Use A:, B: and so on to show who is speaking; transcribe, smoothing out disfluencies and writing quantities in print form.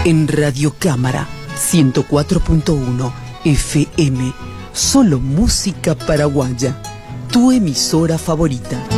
A: En Radio Cámara 104.1 FM, solo música paraguaya, tu emisora favorita.